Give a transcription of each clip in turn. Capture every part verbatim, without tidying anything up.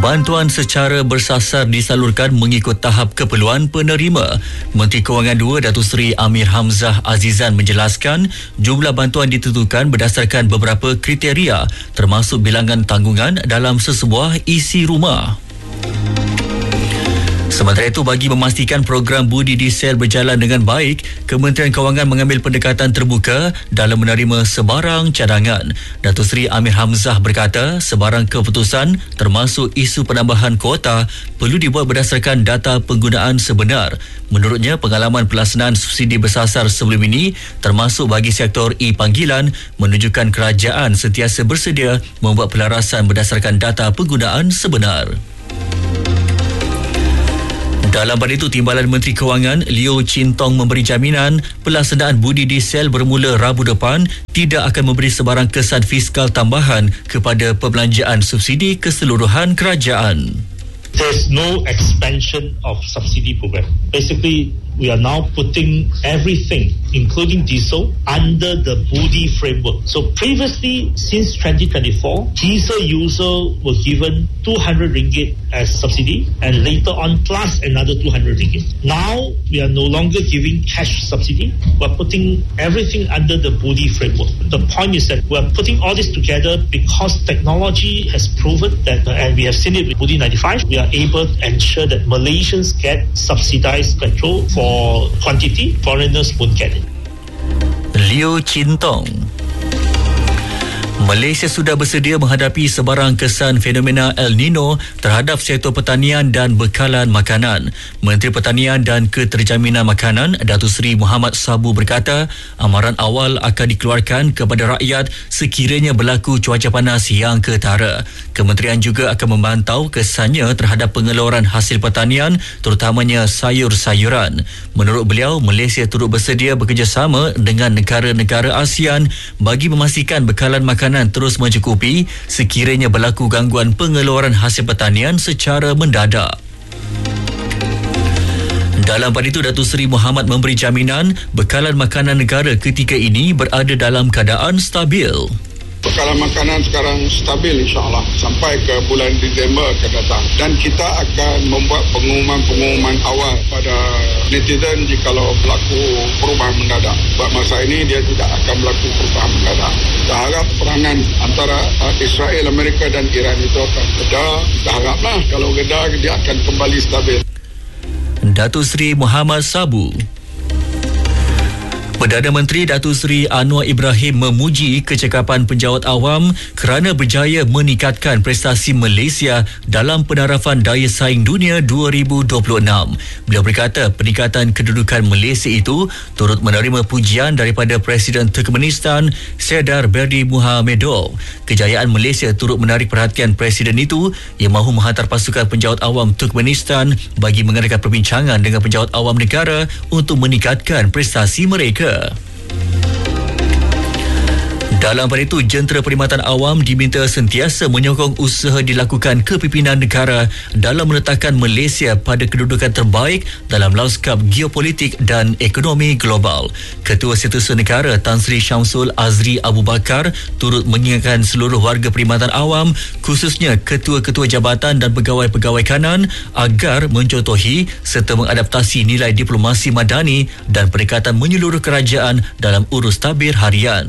Bantuan secara bersasar disalurkan mengikut tahap keperluan penerima. Menteri Kewangan dua Datuk Seri Amir Hamzah Azizan menjelaskan jumlah bantuan ditentukan berdasarkan beberapa kriteria termasuk bilangan tanggungan dalam sesebuah isi rumah. Sementara itu, bagi memastikan program budi di sel berjalan dengan baik, Kementerian Kewangan mengambil pendekatan terbuka dalam menerima sebarang cadangan. Datuk Seri Amir Hamzah berkata, sebarang keputusan termasuk isu penambahan kuota perlu dibuat berdasarkan data penggunaan sebenar. Menurutnya, pengalaman pelaksanaan subsidi bersasar sebelum ini, termasuk bagi sektor e-panggilan, menunjukkan kerajaan sentiasa bersedia membuat pelarasan berdasarkan data penggunaan sebenar. Dalam pada itu, Timbalan Menteri Kewangan Leo Chin Tong memberi jaminan pelaksanaan budi di sel bermula Rabu depan tidak akan memberi sebarang kesan fiskal tambahan kepada perbelanjaan subsidi keseluruhan kerajaan. There's no expansion of subsidy program. Basically, we are now putting everything, including diesel, under the budi framework. So previously, since twenty twenty-four, diesel user were given two hundred ringgit as subsidy and later on plus another two hundred ringgit. Now, we are no longer giving cash subsidy. We're putting everything under the budi framework. The point is that we're putting all this together because technology has proven that, and we have seen it with budi ninety-five, we are able to ensure that Malaysians get subsidized petrol for quantity, foreigners won't get it. Leo Chin Tong. Malaysia sudah bersedia menghadapi sebarang kesan fenomena El Nino terhadap sektor pertanian dan bekalan makanan. Menteri Pertanian dan Keterjaminan Makanan Datuk Seri Muhammad Sabu berkata, amaran awal akan dikeluarkan kepada rakyat sekiranya berlaku cuaca panas yang ketara. Kementerian juga akan memantau kesannya terhadap pengeluaran hasil pertanian, terutamanya sayur-sayuran. Menurut beliau, Malaysia turut bersedia bekerjasama dengan negara-negara ASEAN bagi memastikan bekalan makanan terus mencukupi sekiranya berlaku gangguan pengeluaran hasil pertanian secara mendadak. Dalam pada itu, Datuk Seri Muhammad memberi jaminan bekalan makanan negara ketika ini berada dalam keadaan stabil. Bekalan makanan sekarang stabil insya-Allah sampai ke bulan Disember akan datang, dan kita akan membuat pengumuman-pengumuman awal pada netizen jikalau berlaku perubahan mendadak. Buat masa ini dia tidak akan berlaku perubahan mendadak. Kita harap perangan antara Israel, Amerika dan Iran itu akan reda. Kita haraplah kalau reda dia akan kembali stabil. Datuk Seri Muhammad Sabu. Perdana Menteri Datuk Seri Anwar Ibrahim memuji kecekapan penjawat awam kerana berjaya meningkatkan prestasi Malaysia dalam penarafan daya saing dunia dua ribu dua puluh enam. Beliau berkata peningkatan kedudukan Malaysia itu turut menerima pujian daripada Presiden Turkmenistan Serdar Berdi Muhamedov. Kejayaan Malaysia turut menarik perhatian Presiden itu yang mahu menghantar pasukan penjawat awam Turkmenistan bagi mengadakan perbincangan dengan penjawat awam negara untuk meningkatkan prestasi mereka. Dalam pada itu, Jentera Perkhidmatan Awam diminta sentiasa menyokong usaha dilakukan kepimpinan negara dalam meletakkan Malaysia pada kedudukan terbaik dalam lanskap geopolitik dan ekonomi global. Ketua Setiausaha Negara Tan Sri Syamsul Azri Abu Bakar turut mengingatkan seluruh warga perkhidmatan awam, khususnya ketua-ketua jabatan dan pegawai-pegawai kanan agar mencontohi serta mengadaptasi nilai diplomasi madani dan pendekatan menyeluruh kerajaan dalam urus tabir harian.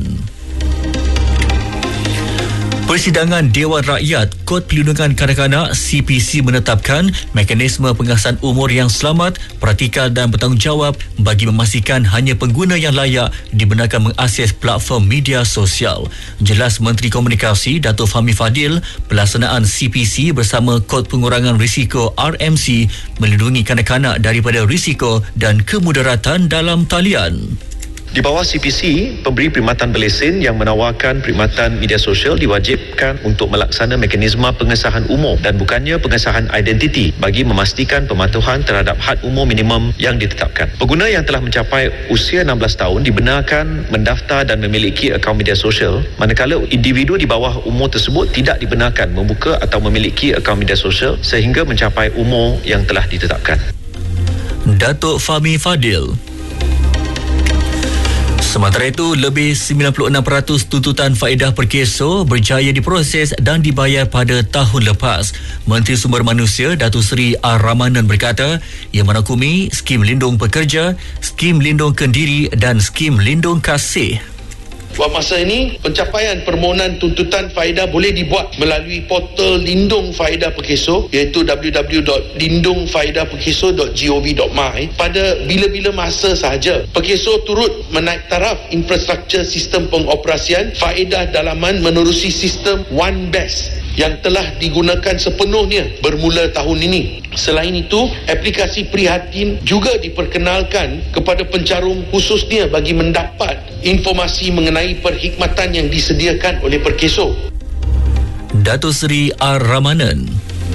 Persidangan Dewan Rakyat Kod Perlindungan Kanak-kanak C P C menetapkan mekanisme pengasahan umur yang selamat, praktikal dan bertanggungjawab bagi memastikan hanya pengguna yang layak dibenarkan mengakses platform media sosial. Jelas Menteri Komunikasi Datuk Fahmi Fadil, pelaksanaan C P C bersama Kod Pengurangan Risiko R M C melindungi kanak-kanak daripada risiko dan kemudaratan dalam talian. Di bawah C P C, pemberi perkhidmatan berlesen yang menawarkan perkhidmatan media sosial diwajibkan untuk melaksana mekanisme pengesahan umur dan bukannya pengesahan identiti bagi memastikan pematuhan terhadap had umur minimum yang ditetapkan. Pengguna yang telah mencapai usia enam belas tahun dibenarkan mendaftar dan memiliki akaun media sosial, manakala individu di bawah umur tersebut tidak dibenarkan membuka atau memiliki akaun media sosial sehingga mencapai umur yang telah ditetapkan. Datuk Fahmi Fadil. Sementara itu, lebih sembilan puluh enam peratus tuntutan faedah perkeso berjaya diproses dan dibayar pada tahun lepas. Menteri Sumber Manusia Datuk Seri R. Ramanan berkata, ia merangkumi skim lindung pekerja, skim lindung kendiri dan skim lindung kasih. Buat masa ini, pencapaian permohonan tuntutan faedah boleh dibuat melalui portal Lindung Faedah Perkeso iaitu w w w dot lindung faedah perkeso dot gov dot my pada bila-bila masa sahaja. Perkeso turut menaik taraf infrastruktur sistem pengoperasian faedah dalaman menerusi sistem One Best yang telah digunakan sepenuhnya bermula tahun ini. Selain itu, aplikasi Prihatin juga diperkenalkan kepada pencarum khususnya bagi mendapat informasi mengenai perkhidmatan yang disediakan oleh Perkeso. Datuk Seri R. Ramanan.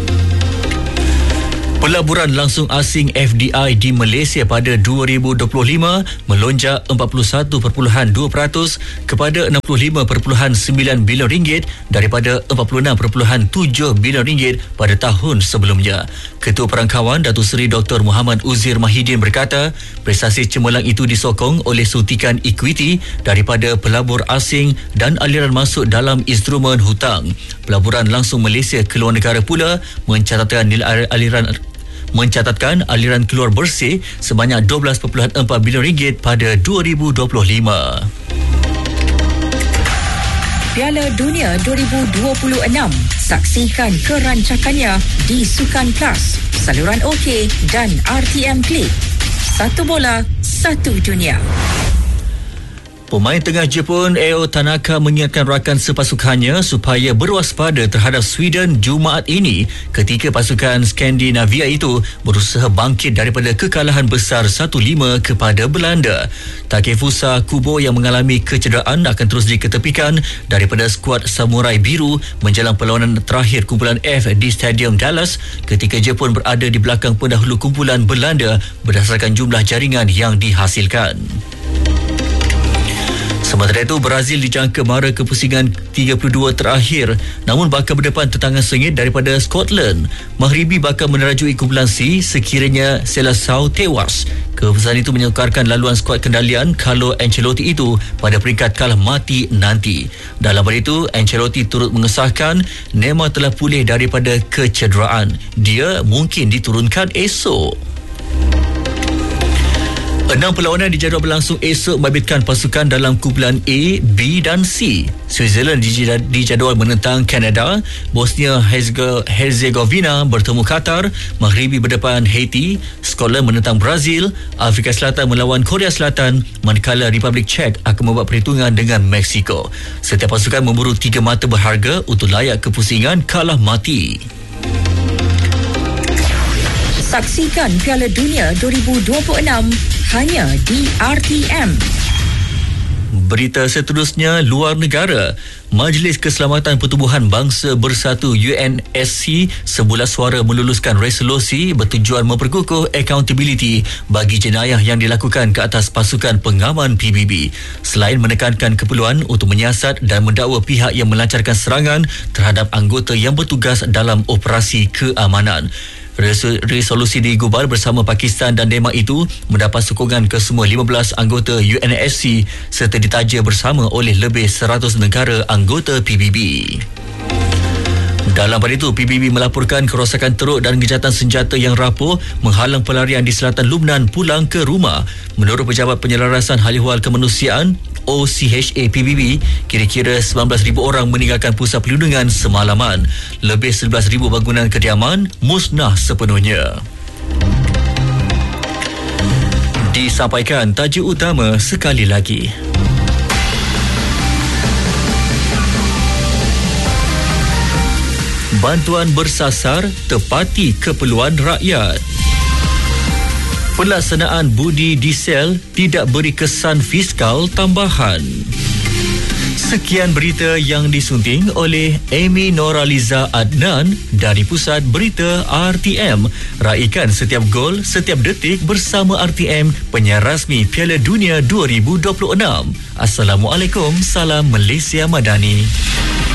Pelaburan langsung asing F D I di Malaysia pada dua ribu dua puluh lima melonjak empat puluh satu perpuluhan dua peratus kepada enam puluh lima perpuluhan sembilan bilion ringgit daripada empat puluh enam perpuluhan tujuh bilion ringgit pada tahun sebelumnya. Ketua Perangkawan Datuk Seri Doktor Muhammad Uzir Mahidin berkata, prestasi cemerlang itu disokong oleh suntikan ekuiti daripada pelabur asing dan aliran masuk dalam instrumen hutang. Pelaburan langsung Malaysia keluar negara pula mencatatkan nilai aliran mencatatkan aliran keluar bersih sebanyak dua belas perpuluhan empat bilion ringgit pada dua ribu dua puluh lima. Piala Dunia dua ribu dua puluh enam. Saksikan kerancakannya di Sukan Plus, saluran OK dan R T M Click. Satu bola, satu dunia. Pemain tengah Jepun Eo Tanaka mengingatkan rakan sepasukannya supaya berwaspada terhadap Sweden Jumaat ini ketika pasukan Skandinavia itu berusaha bangkit daripada kekalahan besar satu lima kepada Belanda. Takefusa Kubo yang mengalami kecederaan akan terus diketepikan daripada skuad Samurai Biru menjelang perlawanan terakhir kumpulan F di Stadium Dallas ketika Jepun berada di belakang pendahulu kumpulan Belanda berdasarkan jumlah jaringan yang dihasilkan. Sementara itu, Brazil dijangka mara ke pusingan tiga puluh dua terakhir namun bakal berdepan tentangan sengit daripada Scotland. Maghribi bakal menerajui kumpulan C sekiranya Seleção tewas. Keputusan itu menyukarkan laluan skuad kendalian Carlo Ancelotti itu pada peringkat kalah mati nanti. Dalam hal itu, Ancelotti turut mengesahkan Neymar telah pulih daripada kecederaan. Dia mungkin diturunkan esok. Enam perlawanan dijadual berlangsung esok membabitkan pasukan dalam kumpulan A, B dan C. Switzerland dijadual menentang Kanada, Bosnia Herzegovina bertemu Qatar, Maghribi berdepan Haiti, Scotland menentang Brazil, Afrika Selatan melawan Korea Selatan, manakala Republik Czech akan membuat perhitungan dengan Mexico. Setiap pasukan memburu tiga mata berharga untuk layak ke pusingan kalah mati. Saksikan Piala Dunia dua ribu dua puluh enam hanya di R T M. Berita seterusnya, luar negara. Majlis Keselamatan Pertubuhan Bangsa Bersatu U N S C sebulan suara meluluskan resolusi bertujuan memperkukuh accountability bagi jenayah yang dilakukan ke atas pasukan pengaman P B B. Selain menekankan keperluan untuk menyiasat dan mendakwa pihak yang melancarkan serangan terhadap anggota yang bertugas dalam operasi keamanan. Resolusi digubal bersama Pakistan dan Denmark itu mendapat sokongan ke semua lima belas anggota U N S C serta ditaja bersama oleh lebih seratus negara anggota P B B. Dalam pada itu, P B B melaporkan kerosakan teruk dan gencatan senjata yang rapuh menghalang pelarian di selatan Lubnan pulang ke rumah. Menurut Pejabat Penyelarasan Hal Ehwal Kemanusiaan O C H A P B B, kira-kira sembilan belas ribu orang meninggalkan pusat perlindungan semalaman. Lebih sebelas ribu bangunan kediaman musnah sepenuhnya. Disampaikan tajuk utama sekali lagi. Bantuan bersasar tepati keperluan rakyat. Pelaksanaan budi diesel tidak beri kesan fiskal tambahan. Sekian berita yang disunting oleh Amy Noraliza Adnan dari Pusat Berita R T M. Raikan setiap gol, setiap detik bersama R T M, penyiar rasmi Piala Dunia dua ribu dua puluh enam. Assalamualaikum, salam Malaysia Madani.